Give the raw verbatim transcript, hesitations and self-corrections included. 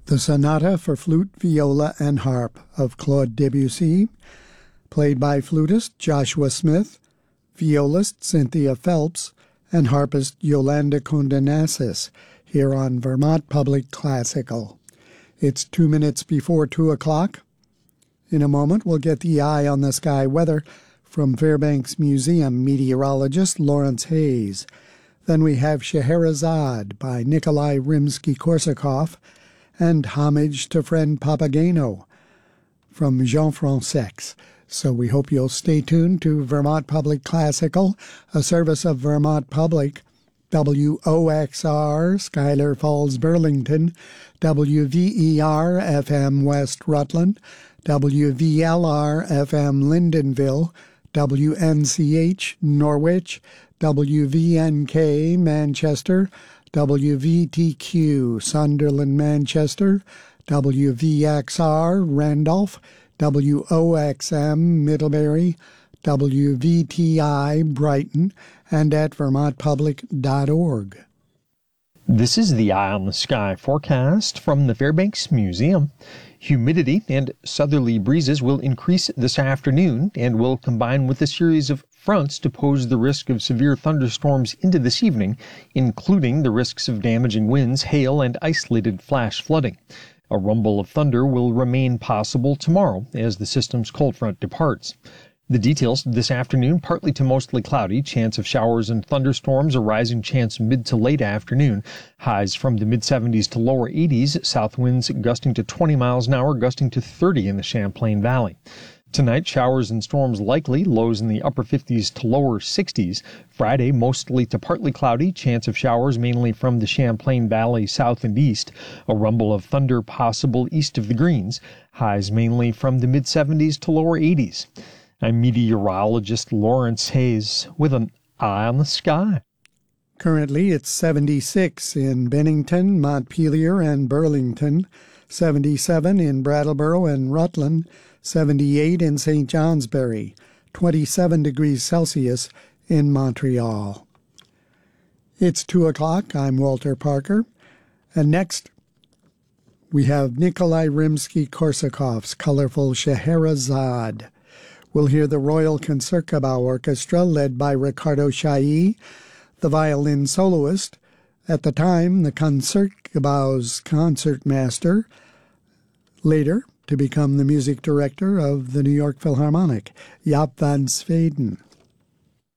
The Sonata for Flute, Viola, and Harp of Claude Debussy, played by flutist Joshua Smith, violist Cynthia Phelps, and harpist Yolanda Kondanassis, here on Vermont Public Classical. It's two minutes before two o'clock. In a moment, we'll get the eye on the sky weather from Fairbanks Museum meteorologist Lawrence Hayes. Then we have Scheherazade by Nikolai Rimsky-Korsakov, and Homage to Friend Papageno from Jean Francex. So we hope you'll stay tuned to Vermont Public Classical, a service of Vermont Public, W O X R, Schuyler Falls, Burlington, W V E R F M West Rutland, W V L R F M Lyndonville, W N C H Norwich, W V N K Manchester, W V T Q Sunderland, Manchester, W V X R Randolph, W O X M Middlebury, W V T I Brighton, and at vermont public dot org. This is the Eye on the Sky forecast from the Fairbanks Museum. Humidity and southerly breezes will increase this afternoon and will combine with a series of fronts to pose the risk of severe thunderstorms into this evening, including the risks of damaging winds, hail, and isolated flash flooding. A rumble of thunder will remain possible tomorrow as the system's cold front departs. The details this afternoon: partly to mostly cloudy, chance of showers and thunderstorms, a rising chance mid to late afternoon. Highs from the mid seventies to lower eighties, south winds gusting to twenty miles an hour, gusting to thirty in the Champlain Valley. Tonight, showers and storms likely, lows in the upper fifties to lower sixties. Friday, mostly to partly cloudy, chance of showers mainly from the Champlain Valley south and east. A rumble of thunder possible east of the Greens. Highs mainly from the mid seventies to lower eighties. I'm meteorologist Lawrence Hayes with an eye on the sky. Currently, it's seventy-six in Bennington, Montpelier, and Burlington, seventy-seven in Brattleboro and Rutland, seventy-eight in Saint Johnsbury, twenty-seven degrees Celsius in Montreal. It's two o'clock. I'm Walter Parker. And next, we have Nikolai Rimsky-Korsakov's colorful Scheherazade. We'll hear the Royal Concertgebouw Orchestra led by Ricardo Chailly, the violin soloist, at the time the Concertgebouw's concertmaster, later to become the music director of the New York Philharmonic, Jaap van Zweden.